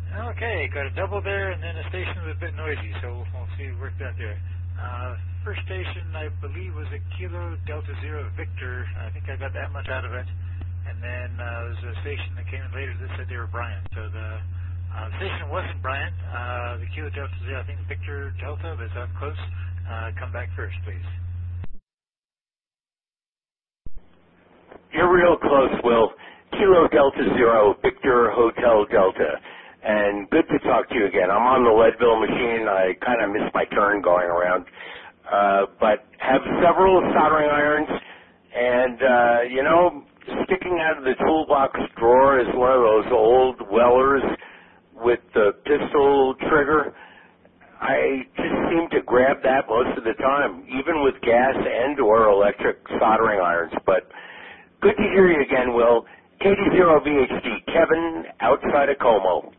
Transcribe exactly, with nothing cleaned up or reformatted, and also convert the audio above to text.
Okay, got a double there, and then a station was a bit noisy, so we'll see what worked out there. Uh, first station, I believe, was a Kilo Delta Zero Victor. I think I got that much out of it. And then uh, there was a station that came in later that said they were Brian. So the uh, station wasn't Brian. Uh, the Kilo Delta Zero, I think Victor Delta, but it's up close. Uh, come back first, please. You're real close, Will. Kilo Delta Zero, Victor Hotel Delta. And good to talk to you again. I'm on the Leadville machine. I kind of missed my turn going around. Uh, but have several soldering irons. And, uh, you know, sticking out of the toolbox drawer is one of those old Wellers with the pistol trigger. I just seem to grab that most of the time, even with gas and or electric soldering irons. But good to hear you again, Will. K D zero V H D, Kevin, outside of Como.